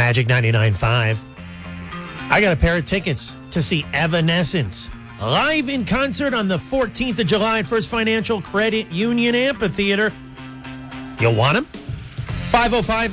Magic 99.5. I got a pair of tickets to see Evanescence live in concert on the 14th of July at First Financial Credit Union Amphitheater. You'll want them? 505